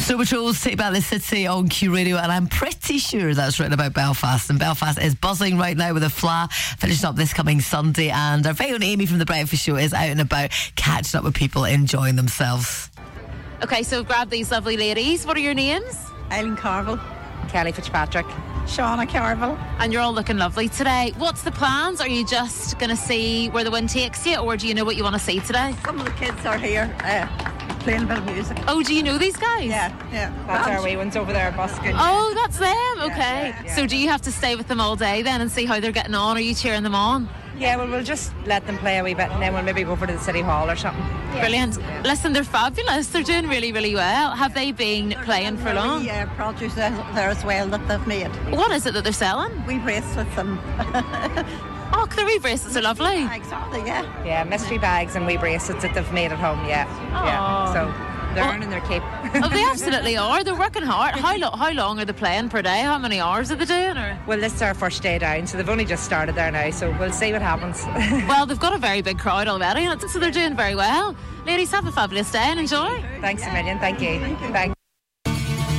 Snow Patrol's Take Back the City on Q Radio, and I'm pretty sure that's written about Belfast. And Belfast is buzzing right now with a Fla finishing up this coming Sunday, and our very own Amy from The Breakfast Show is out and about catching up with people enjoying themselves. Okay, so grab these lovely ladies. What are your names? Eileen Carville. Kelly Fitzpatrick. Shauna Carville. And you're all looking lovely today. What's the plans? Are you just going to see where the wind takes you, or do you know what you want to see today? Some of the kids are here playing a bit of music. Oh, do you know these guys? Yeah. That's our wee ones over there busking. Oh, that's them. Okay. Yeah. So do you have to stay with them all day then and see how they're getting on? Are you cheering them on? Yeah, well, we'll just let them play a wee bit and then we'll maybe go over to the City Hall or something. Brilliant. Listen, they're fabulous. They're doing really, really well. Have they been playing for long? Yeah, produce there as well that they've made. What is it that they're selling? We bracelets and Oh, the wee bracelets are lovely. bags, are they? Yeah. Yeah, mystery bags and wee bracelets that they've made at home, yeah. Aw. So they're earning their keep. Oh, they absolutely are. They're working hard. How long are they playing per day? How many hours are they doing? Or? Well, this is our first day down, so they've only just started there now, so we'll see what happens. Well, they've got a very big crowd already, so they're doing very well. Ladies, have a fabulous day and enjoy. Thanks a million, thank you. Thanks.